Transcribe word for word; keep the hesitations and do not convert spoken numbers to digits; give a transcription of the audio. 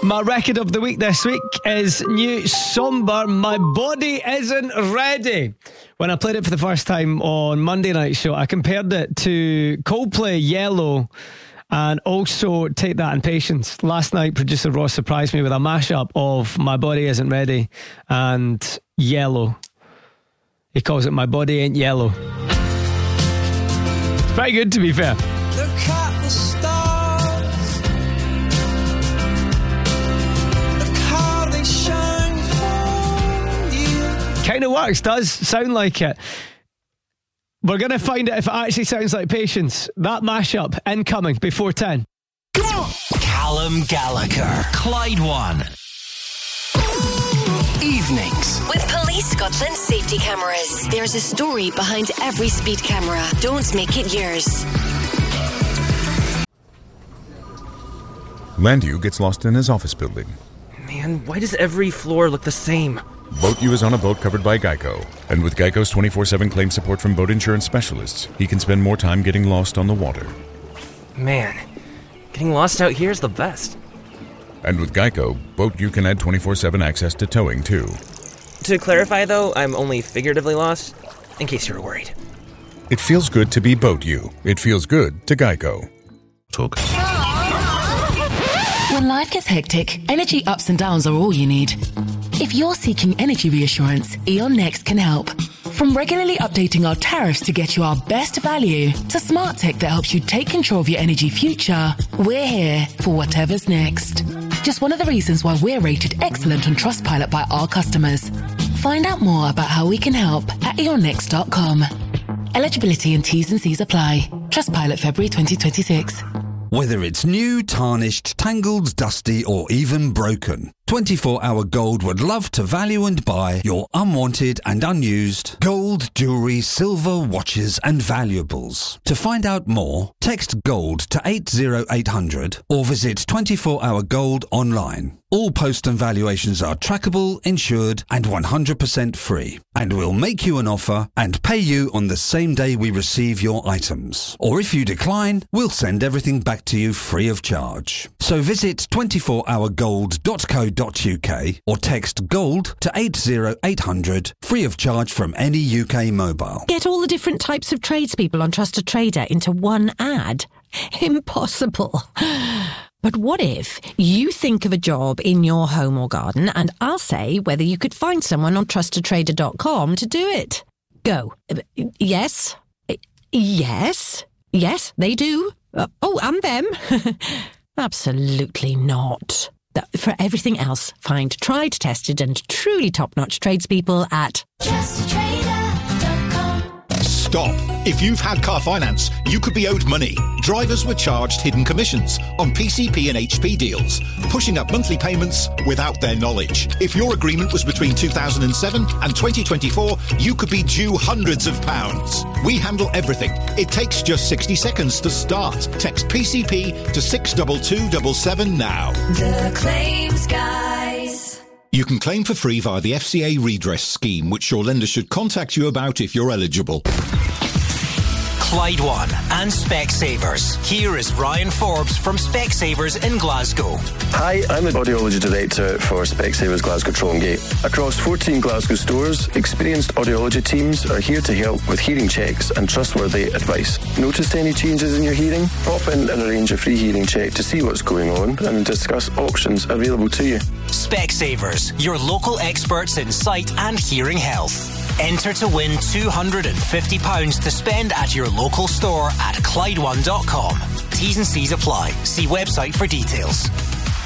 My record of the week this week is new Somber, My Body Isn't Ready. When I played it for the first time on Monday Night Show, I compared it to Coldplay, Yellow, and also Take That and Patience. Last night, producer Ross surprised me with a mashup of My Body Isn't Ready and Yellow. He calls it My Body Ain't Yellow. Very good, to be fair. Look at the stars, look how they shine for you. Kind of works, does sound like it. We're going to find out if it actually sounds like Patience. That mashup incoming before ten. Come on! Callum Gallagher, Clyde One. Evenings with Police Scotland safety cameras. There's a story behind every speed camera. Don't make it yours. Landew gets lost in his office building. Man, why does every floor look the same? Boat U is on a boat covered by Geico. And with Geico's twenty-four seven claim support from boat insurance specialists, he can spend more time getting lost on the water. Man, getting lost out here is the best. And with Geico, Boat U can add twenty-four seven access to towing, too. To clarify, though, I'm only figuratively lost, in case you were worried. It feels good to be Boat U. It feels good to Geico. Talk. When life gets hectic, energy ups and downs are all you need. If you're seeking energy reassurance, E.ON Next can help. From regularly updating our tariffs to get you our best value, to smart tech that helps you take control of your energy future, we're here for whatever's next. Just one of the reasons why we're rated excellent on Trustpilot by our customers. Find out more about how we can help at e on next dot com. Eligibility and T's and C's apply. Trustpilot February twenty twenty-six. Whether it's new, tarnished, tangled, dusty, or even broken, twenty-four hour Gold would love to value and buy your unwanted and unused gold, jewellery, silver, watches and valuables. To find out more, text GOLD to eight zero eight hundred or visit twenty-four hour gold online. All post and valuations are trackable, insured and one hundred percent free. And we'll make you an offer and pay you on the same day we receive your items. Or if you decline, we'll send everything back to you free of charge. So visit twenty-four hour gold dot co dot uk or text GOLD to eight zero eight hundred, free of charge from any U K mobile. Get all the different types of tradespeople on Trusted Trader into one ad? Impossible. But what if you think of a job in your home or garden and I'll say whether you could find someone on trusted trader dot com to do it? Go. Yes. Yes. Yes, they do. Uh, oh, and them. Absolutely not. For everything else, find tried, tested and truly top-notch tradespeople at trusted trader dot com. Stop. If you've had car finance, you could be owed money. Drivers were charged hidden commissions on P C P and H P deals, pushing up monthly payments without their knowledge. If your agreement was between two thousand seven and twenty twenty-four, you could be due hundreds of pounds. We handle everything. It takes just sixty seconds to start. Text P C P to six two two seven seven now. The Claims Guys. You can claim for free via the F C A redress scheme, which your lender should contact you about if you're eligible. Clyde One and Specsavers. Here is Ryan Forbes from Specsavers in Glasgow. Hi, I'm the audiology director for Specsavers Glasgow Trongate. Across fourteen Glasgow stores, experienced audiology teams are here to help with hearing checks and trustworthy advice. Noticed any changes in your hearing? Pop in and arrange a free hearing check to see what's going on and discuss options available to you. Specsavers, your local experts in sight and hearing health. Enter to win two hundred fifty pounds to spend at your local store at Clyde One dot com. T's and C's apply. See website for details.